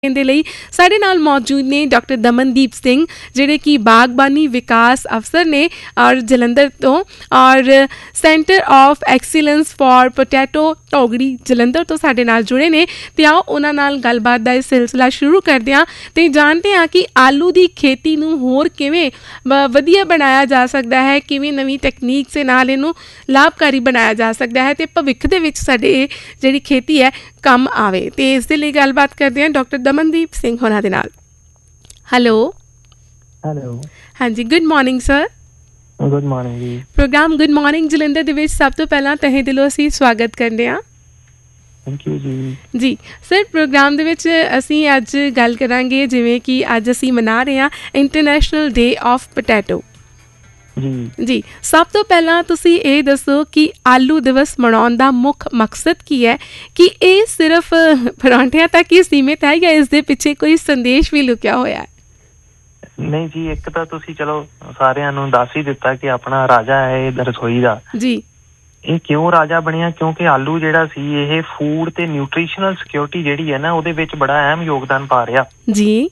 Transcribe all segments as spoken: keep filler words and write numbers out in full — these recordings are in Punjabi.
ਦੇ ਲਈ ਸਾਡੇ ਨਾਲ ਮੌਜੂਦ ਨੇ ਡਾਕਟਰ ਦਮਨਦੀਪ ਸਿੰਘ ਜਿਹੜੇ ਕਿ ਬਾਗਬਾਨੀ ਵਿਕਾਸ ਅਫਸਰ ਨੇ ਔਰ ਜਲੰਧਰ ਤੋਂ ਔਰ centre of excellence for potato ਟੋਗੜੀ Jalandhar ਤੋਂ ਸਾਡੇ ਨਾਲ ਜੁੜੇ ਨੇ। ਤੇ ਆਓ ਉਹਨਾਂ ਨਾਲ ਗੱਲਬਾਤ ਦਾ ਇਹ ਸਿਲਸਿਲਾ ਸ਼ੁਰੂ ਕਰਦੇ ਹਾਂ ਤੇ ਜਾਣਦੇ ਹਾਂ ਕਿ ਆਲੂ ਦੀ ਖੇਤੀ ਨੂੰ ਹੋਰ ਕਿਵੇਂ ਵਧੀਆ ਬਣਾਇਆ ਜਾ ਸਕਦਾ ਹੈ, ਕਿਵੇਂ ਨਵੀਂ ਟੈਕਨੀਕ ਦੇ ਨਾਲ ਇਹਨੂੰ ਲਾਭਕਾਰੀ ਬਣਾਇਆ ਜਾ ਸਕਦਾ ਹੈ ਤੇ ਭਵਿੱਖ ਦੇ ਵਿੱਚ ਸਾਡੇ ਜਿਹੜੀ ਖੇਤੀ ਹੈ ਕੰਮ ਆਵੇ। ਤੇ ਇਸ ਦੇ ਲਈ ਗੱਲਬਾਤ ਕਰਦੇ ਹਾਂ ਡਾਕਟਰ ਦਮਨਦੀਪ ਸਿੰਘ ਹੋਰਾਂ ਦੇ ਨਾਲ। ਹੈਲੋ ਹੈਲੋ ਹਾਂਜੀ, good morning sir. Good morning ਜੀ। ਪ੍ਰੋਗਰਾਮ ਗੁੱਡ ਮਾਰਨਿੰਗ ਜਲੰਧਰ ਦੇ ਵਿੱਚ ਸਭ ਤੋਂ ਪਹਿਲਾਂ ਤਹਿ ਦਿਲੋਂ ਅਸੀਂ ਸਵਾਗਤ ਕਰਦੇ ਹਾਂ। ਥੈਂਕ ਯੂ ਜੀ। ਜੀ ਸਰ, ਪ੍ਰੋਗਰਾਮ ਦੇ ਵਿੱਚ ਅਸੀਂ ਅੱਜ ਗੱਲ ਕਰਾਂਗੇ ਜਿਵੇਂ ਕਿ ਅੱਜ ਅਸੀਂ ਮਨਾ ਰਹੇ ਹਾਂ ਇੰਟਰਨੈਸ਼ਨਲ ਡੇ ਆਫ ਪੋਟੈਟੋ। ਜੀ ਜੀ ਸਭ ਤੋਂ ਪਹਿਲਾਂ ਤੁਸੀਂ ਇਹ ਦੱਸੋ ਕਿ ਆਲੂ ਦਿਵਸ ਮਨਾਉਣ ਦਾ ਮੁੱਖ ਮਕਸਦ ਕੀ ਹੈ? ਕਿ ਇਹ ਸਿਰਫ ਪਰਾਂਠਿਆਂ ਤੱਕ ਹੀ ਸੀਮਿਤ ਹੈ ਜਾਂ ਇਸ ਦੇ ਪਿੱਛੇ ਕੋਈ ਸੰਦੇਸ਼ ਵੀ ਲੁਕਿਆ ਹੋਇਆ ਹੈ? ਨਹੀਂ ਜੀ, ਇੱਕ ਤਾਂ ਤੁਸੀਂ ਚਲੋ ਸਾਰਿਆਂ ਨੂੰ ਦੱਸ ਹੀ ਦਿੱਤਾ ਕਿ ਆਪਣਾ ਰਾਜਾ ਹੈ ਇਹ ਰਸੋਈ ਦਾ। ਜੀ ਇਹ ਕਿਉਂ ਰਾਜਾ ਬਣਿਆ? ਕਿਉਂਕਿ ਆਲੂ ਜਿਹੜਾ ਸੀ ਇਹ ਫੂਡ ਤੇ ਨਿਊਟ੍ਰੀਸ਼ਨਲ ਸਿਕਿਉਰਿਟੀ ਜਿਹੜੀ ਹੈ ਨਾ ਉਹਦੇ ਵਿੱਚ ਬੜਾ ਅਹਿਮ ਯੋਗਦਾਨ ਪਾ ਰਿਹਾ। ਜੀ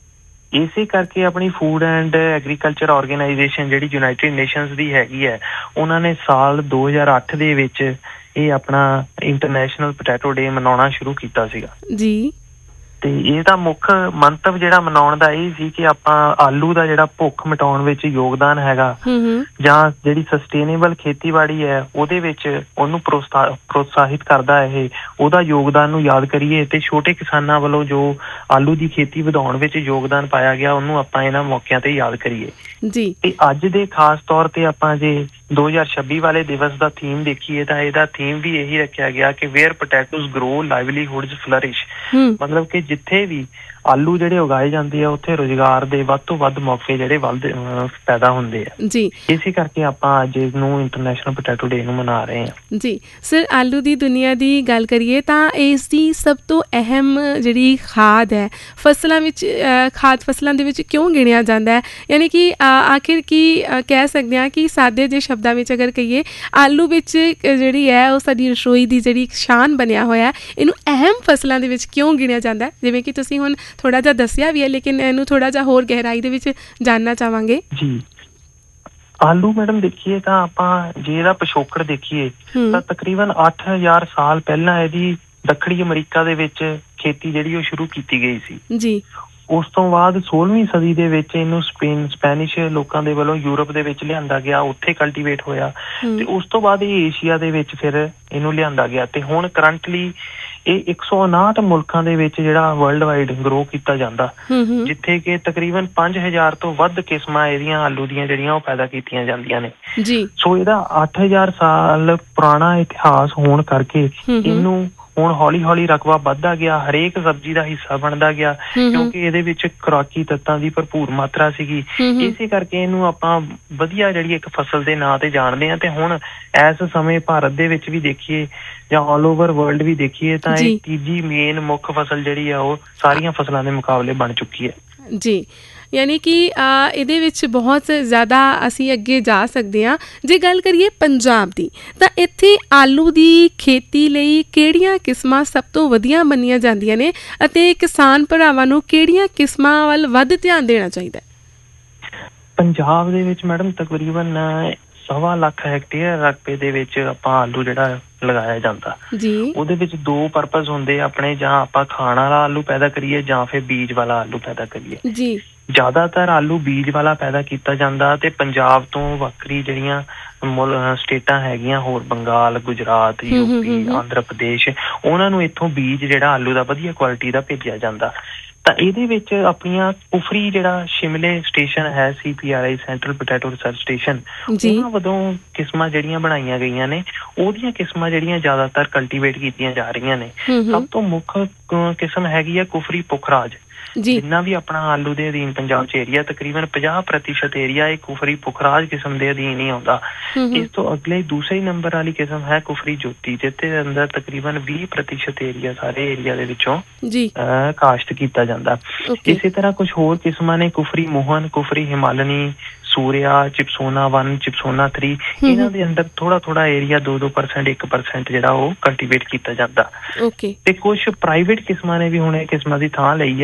ਇਸੇ ਕਰਕੇ ਆਪਣੀ ਫੂਡ ਐਂਡ ਐਗਰੀਕਲਚਰ ਆਰਗੇਨਾਈਜੇਸ਼ਨ ਜਿਹੜੀ ਯੂਨਾਈਟਿਡ ਨੇਸ਼ਨਸ ਦੀ ਹੈਗੀ ਹੈ, ਉਹਨਾਂ ਨੇ ਸਾਲ ਦੋ ਹਜ਼ਾਰ ਅੱਠ ਦੇ ਵਿੱਚ ਇਹ ਆਪਣਾ ਇੰਟਰਨੈਸ਼ਨਲ ਪੋਟੈਟੋ ਡੇ ਮਨਾਉਣਾ ਸ਼ੁਰੂ ਕੀਤਾ ਸੀਗਾ। ਜੀ ਤੇ ਇਹਦਾ ਮੁੱਖ ਮੰਤਵ ਜਿਹੜਾ ਮਨਾਉਣ ਦਾ ਇਹ ਸੀ ਕਿ ਆਪਾਂ ਆਲੂ ਦਾ ਜਿਹੜਾ ਭੁੱਖ ਮਿਟਾਉਣ ਵਿੱਚ ਯੋਗਦਾਨ ਹੈਗਾ ਜਾਂ ਜਿਹੜੀ ਸਸਟੇਨੇਬਲ ਖੇਤੀਬਾੜੀ ਹੈ ਉਹਦੇ ਵਿੱਚ ਉਹਨੂੰ ਪ੍ਰੋਤਸਾਹਿਤ ਕਰਦਾ ਇਹ ਉਹਦਾ ਯੋਗਦਾਨ ਨੂੰ ਯਾਦ ਕਰੀਏ ਤੇ ਛੋਟੇ ਕਿਸਾਨਾਂ ਵੱਲੋਂ ਜੋ ਆਲੂ ਦੀ ਖੇਤੀ ਵਧਾਉਣ ਵਿੱਚ ਯੋਗਦਾਨ ਪਾਇਆ ਗਿਆ ਉਹਨੂੰ ਆਪਾਂ ਇਹਨਾਂ ਮੌਕਿਆਂ ਤੇ ਯਾਦ ਕਰੀਏ। ਜੀ ਤੇ ਅੱਜ ਦੇ ਖਾਸ ਤੌਰ ਤੇ ਆਪਾਂ ਜੇ ਦੋ ਹਜ਼ਾਰ ਛੱਬੀ ਵਾਲੇ ਦਿਵਸ ਦਾ ਥੀਮ ਦੇਖੀਏ ਤਾਂ ਇਹਦਾ ਥੀਮ ਵੀ ਇਹੀ ਰੱਖਿਆ ਗਿਆ ਕਿ ਵੇਅਰ ਪੋਟੈਟੋਜ਼ ਗਰੋ ਲਾਈਵਲੀਹੁਡਸ ਫਲਰਿਸ਼। ਮਤਲਬ ਕਿ ਜਿੱਥੇ ਵੀ ਆਲੂ ਜਿਹੜੇ ਉਗਾਏ ਜਾਂਦੇ ਆ ਉੱਥੇ ਰੁਜ਼ਗਾਰ ਦੇ ਵੱਧ ਤੋਂ ਵੱਧ ਮੌਕੇ ਜਿਹੜੇ ਵੱਧ ਪੈਦਾ ਹੁੰਦੇ ਆ। ਜੀ ਇਸੇ ਕਰਕੇ ਆਪਾਂ ਅੱਜ ਨੂੰ ਇੰਟਰਨੈਸ਼ਨਲ ਪੋਟੈਟੋ ਡੇ ਨੂੰ ਮਨਾ ਰਹੇ ਹਾਂ। ਜੀ ਸਰ, ਆਲੂ ਦੀ ਦੁਨੀਆ ਦੀ ਗੱਲ ਕਰੀਏ ਤਾਂ ਇਸ ਦੀ ਸਭ ਤੋਂ ਅਹਿਮ ਜਿਹੜੀ ਖਾਦ ਹੈ ਫਸਲਾਂ ਵਿੱਚ ਖਾਦ ਫਸਲਾਂ ਦੇ ਵਿੱਚ ਕਿਉਂ ਗਿਣਿਆ ਜਾਂਦਾ ਹੈ? ਯਾਨੀ ਕਿ ਆਖਿਰ ਕੀ ਕਹਿ ਸਕਦੇ ਹਾਂ ਕਿ ਸਾਦੇ ਜਿਹੇ ਸ਼ਬਦਾਂ ਵਿੱਚ ਅਗਰ ਕਹੀਏ ਆਲੂ ਵਿੱਚ ਜਿਹੜੀ ਹੈ ਉਹ ਸਾਡੀ ਰਸੋਈ ਦੀ ਜਿਹੜੀ ਸ਼ਾਨ ਬਣਿਆ ਹੋਇਆ, ਇਹਨੂੰ ਅਹਿਮ ਫਸਲਾਂ ਦੇ ਵਿੱਚ ਕਿਉਂ ਗਿਣਿਆ ਜਾਂਦਾ? ਜਿਵੇਂ ਕਿ ਤੁਸੀਂ ਹੁਣ ਥੋੜਾ ਜਿਹਾ ਦੱਸਿਆ ਵੀ ਹੈ ਲੇਕਿਨ ਇਹਨੂੰ ਥੋੜਾ ਜਿਹਾ ਹੋਰ ਗਹਿਰਾਈ ਦੇ ਵਿੱਚ ਜਾਣਨਾ ਚਾਹਾਂਗੇ। ਜੀ ਆਲੂ ਮੈਡਮ ਦੇਖੀਏ ਤਾਂ ਆਪਾਂ ਜੇ ਇਹਦਾ ਪਿਛੋਕੜ ਦੇਖੀਏ ਤਾਂ ਤਕਰੀਬਨ ਅੱਠ ਹਜ਼ਾਰ ਸਾਲ ਪਹਿਲਾਂ ਇਹਦੀ ਦੱਖਣੀ ਅਮਰੀਕਾ ਦੇ ਵਿੱਚ ਖੇਤੀ ਜਿਹੜੀ ਉਹ ਸ਼ੁਰੂ ਕੀਤੀ ਗਈ ਸੀ। ਜੀ ਉਸ ਤੋਂ ਬਾਅਦ ਸੋਲਵੀਂ ਸਦੀ ਦੇ ਵਿੱਚ ਇਹਨੂੰ ਸਪੇਨ ਸਪੈਨਿਸ਼ ਲੋਕਾਂ ਦੇ ਵੱਲੋਂ ਯੂਰਪ ਦੇ ਵਿੱਚ ਲਿਆਂਦਾ ਗਿਆ, ਉੱਥੇ ਕਲਟੀਵੇਟ ਹੋਇਆ ਤੇ ਉਸ ਤੋਂ ਬਾਅਦ ਇਹ ਏਸ਼ੀਆ ਦੇ ਵਿੱਚ ਫਿਰ ਇਹਨੂੰ ਲਿਆਂਦਾ ਗਿਆ ਤੇ ਹੁਣ ਕਰੰਟਲੀ ਇਹ ਇੱਕ ਸੌ ਉਨਾਹਠ ਮੁਲਕਾਂ ਦੇ ਵਿੱਚ ਜਿਹੜਾ ਵਰਲਡ ਵਾਈਡ ਗਰੋ ਕੀਤਾ ਜਾਂਦਾ, ਜਿੱਥੇ ਕਿ ਤਕਰੀਬਨ ਪੰਜ ਹਜ਼ਾਰ ਤੋਂ ਵੱਧ ਕਿਸਮਾਂ ਇਹਦੀਆਂ ਆਲੂ ਦੀਆਂ ਜਿਹੜੀਆਂ ਉਹ ਪੈਦਾ ਕੀਤੀਆਂ ਜਾਂਦੀਆਂ ਨੇ। ਜੀ ਸੋ ਇਹਦਾ ਅੱਠ ਹਜ਼ਾਰ ਸਾਲ ਪੁਰਾਣਾ ਇਤਿਹਾਸ ਹੋਣ ਕਰਕੇ ਇਹਨੂੰ ਹੁਣ ਹੌਲੀ ਹੌਲੀ ਰਕਬਾ ਵੱਧਦਾ ਗਿਆ, ਹਰੇਕ ਸਬਜ਼ੀ ਦਾ ਹਿੱਸਾ ਬਣਦਾ ਗਿਆ ਕਿਉਂਕਿ ਇਹਦੇ ਵਿੱਚ ਖੁਰਾਕੀ ਤੱਤਾਂ ਦੀ ਭਰਪੂਰ ਮਾਤਰਾ ਸੀਗੀ। ਇਸੇ ਕਰਕੇ ਇਹਨੂੰ ਆਪਾਂ ਵਧੀਆ ਜਿਹੜੀ ਇੱਕ ਫਸਲ ਦੇ ਨਾਂ ਤੇ ਜਾਣਦੇ ਹਾਂ। ਤੇ ਹੁਣ ਇਸ ਸਮੇਂ ਭਾਰਤ ਦੇ ਵਿੱਚ ਵੀ ਦੇਖੀਏ ਜਾਂ ਆਲ ਓਵਰ ਵਰਲਡ ਵੀ ਦੇਖੀਏ ਤਾਂ ਇਹ ਤੀਜੀ ਮੇਨ ਮੁੱਖ ਫਸਲ ਜਿਹੜੀ ਆ ਉਹ ਸਾਰੀਆਂ ਫਸਲਾਂ ਦੇ ਮੁਕਾਬਲੇ ਬਣ ਚੁੱਕੀ ਹੈ। ਜੀ ਯਾਨੀ ਕਿ ਇਹਦੇ ਵਿੱਚ ਬਹੁਤ ਜ਼ਿਆਦਾ ਅਸੀਂ ਅੱਗੇ ਜਾ ਸਕਦੇ ਹਾਂ। ਜੇ ਗੱਲ ਕਰੀਏ ਪੰਜਾਬ ਦੀ ਤਾਂ ਇੱਥੇ ਆਲੂ ਦੀ ਖੇਤੀ ਲਈ ਕਿਹੜੀਆਂ ਕਿਸਮਾਂ ਸਭ ਤੋਂ ਵਧੀਆ ਮੰਨੀਆਂ ਜਾਂਦੀਆਂ ਨੇ ਅਤੇ ਕਿਸਾਨ ਭਰਾਵਾਂ ਨੂੰ ਕਿਹੜੀਆਂ ਕਿਸਮਾਂ ਵੱਲ ਵੱਧ ਧਿਆਨ ਦੇਣਾ ਚਾਹੀਦਾ? ਪੰਜਾਬ ਦੇ ਵਿੱਚ ਮੈਡਮ ਤਕਰੀਬਨ ਸਵਾ ਲੱਖ ਹੈਕਟੇਅਰ ਰਕਬੇ ਦੇ ਵਿੱਚ ਆਪਾਂ ਆਲੂ ਜਿਹੜਾ ਲਗਾਇਆ ਜਾਂਦਾ। ਜੀ ਉਹਦੇ ਵਿੱਚ ਦੋ ਪਰਪਸ ਹੁੰਦੇ ਆਪਣੇ, ਜਾਂ ਆਪਾਂ ਖਾਣ ਵਾਲਾ ਆਲੂ ਪੈਦਾ ਕਰੀਏ ਜਾਂ ਫਿਰ ਬੀਜ ਵਾਲਾ ਆਲੂ ਪੈਦਾ ਕਰੀਏ। ਜੀ ਜ਼ਿਆਦਾਤਰ ਆਲੂ ਬੀਜ ਵਾਲਾ ਪੈਦਾ ਕੀਤਾ ਜਾਂਦਾ ਤੇ ਪੰਜਾਬ ਤੋਂ ਵੱਖਰੀ ਜਿਹੜੀਆਂ ਸਟੇਟਾਂ ਹੈਗੀਆਂ ਹੋਰ ਬੰਗਾਲ, ਗੁਜਰਾਤ, ਯੂਪੀ, ਆਂਧਰਾ ਪ੍ਰਦੇਸ਼, ਉਹਨਾਂ ਨੂੰ ਇੱਥੋਂ ਬੀਜ ਜਿਹੜਾ ਆਲੂ ਦਾ ਵਧੀਆ ਕੁਆਲਿਟੀ ਦਾ ਭੇਜਿਆ ਜਾਂਦਾ। ਤਾਂ ਇਹਦੇ ਵਿੱਚ ਆਪਣੀਆਂ ਕੁਫਰੀ ਜਿਹੜਾ ਸ਼ਿਮਲੇ ਸਟੇਸ਼ਨ ਹੈ ਸੀ P R I central potato research station, ਉਹਨਾਂ ਵੱਲੋਂ ਕਿਸਮਾਂ ਜਿਹੜੀਆਂ ਬਣਾਈਆਂ ਗਈਆਂ ਨੇ ਉਹਦੀਆਂ ਕਿਸਮਾਂ ਜਿਹੜੀਆਂ ਜ਼ਿਆਦਾਤਰ ਕਲਟੀਵੇਟ ਕੀਤੀਆਂ ਜਾ ਰਹੀਆਂ ਨੇ। ਸਭ ਤੋਂ ਮੁੱਖ ਕਿਸਮ ਹੈਗੀ ਆ ਕੁਫਰੀ ਪੁਖਰਾਜ। ਜਿੰਨਾ ਵੀ ਆਪਣਾ ਆਲੂ ਦੇ ਅਧੀਨ ਪੰਜਾਬ ਚ ਏਰੀਆ ਤਕਰੀਬਨ ਪੰਜਾਹ ਪ੍ਰਤੀਸ਼ਤ ਏਰੀਆ ਇਹ ਕੁਫਰੀ ਪੁਖਰਾਜ ਕਿਸਮ ਦੇ ਅਧੀਨ ਹੀ ਆਉਂਦਾ। ਇਸ ਤੋਂ ਅਗਲੇ ਦੂਸਰੇ ਨੰਬਰ ਵਾਲੀ ਕਿਸਮ ਹੈ ਕੁਫਰੀ ਜੋਤੀ, ਜਿਸਦੇ ਅੰਦਰ ਤਕਰੀਬਨ ਵੀਹ ਪ੍ਰਤੀਸ਼ਤ ਏਰੀਆ ਸਾਰੇ ਏਰੀਆ ਦੇ ਵਿੱਚੋਂ ਕਾਸ਼ਤ ਕੀਤਾ ਜਾਂਦਾ। ਇਸੇ ਤਰ੍ਹਾਂ ਕੁਛ ਹੋਰ ਕਿਸਮਾਂ ਨੇ ਕੁਫਰੀ ਮੋਹਨ, ਕੁਫਰੀ ਹਿਮਾਲਨੀ, ਸੂਰਿਆ, ਚਿਪਸੋਨਾ ਵਨ, ਚਿਪਸੋਨਾ ਥ੍ਰੀ, ਇਹਨਾਂ ਦੇ ਅੰਦਰ ਥੋੜਾ ਥੋੜਾ ਏਰੀਆ ਦੋ ਦੋ ਪਰਸੈਂਟ ਇੱਕ ਪਰਸੈਂਟ ਜਿਹੜਾ ਉਹ ਕਲਟੀਵੇਟ ਕੀਤਾ ਜਾਂਦਾ। ਤੇ ਕੁਛ ਪ੍ਰਾਈਵੇਟ ਕਿਸਮਾਂ ਨੇ ਵੀ ਹੁਣ ਇਹ ਕਿਸਮਾਂ ਦੀ ਥਾਂ ਲਈ ਹੈ।